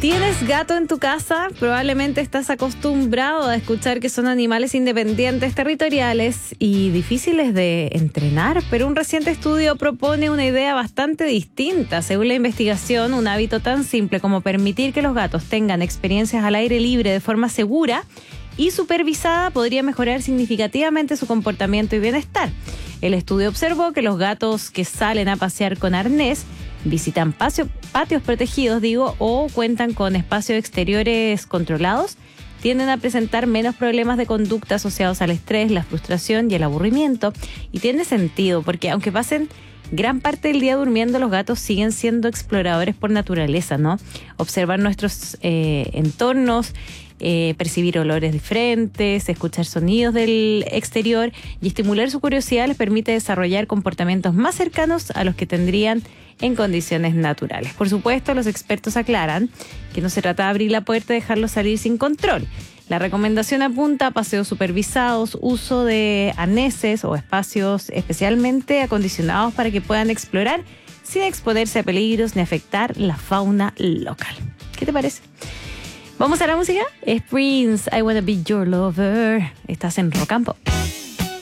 ¿Tienes gato en tu casa? Probablemente estás acostumbrado a escuchar que son animales independientes, territoriales y difíciles de entrenar, pero un reciente estudio propone una idea bastante distinta. Según la investigación, un hábito tan simple como permitir que los gatos tengan experiencias al aire libre de forma segura y supervisada podría mejorar significativamente su comportamiento y bienestar. El estudio observó que los gatos que salen a pasear con arnés visitan patios protegidos, o cuentan con espacios exteriores controlados, tienden a presentar menos problemas de conducta asociados al estrés, la frustración y el aburrimiento. Y tiene sentido, porque aunque pasen gran parte del día durmiendo, los gatos siguen siendo exploradores por naturaleza, ¿no? Observar nuestros entornos, percibir olores diferentes, escuchar sonidos del exterior y estimular su curiosidad les permite desarrollar comportamientos más cercanos a los que tendrían en condiciones naturales. Por supuesto, los expertos aclaran que no se trata de abrir la puerta y dejarlos salir sin control. La recomendación apunta a paseos supervisados, uso de arneses o espacios especialmente acondicionados para que puedan explorar sin exponerse a peligros ni afectar la fauna local. ¿Qué te parece? ¿Vamos a la música? Es Prince, I Wanna Be Your Lover. Estás en Rock and Pop.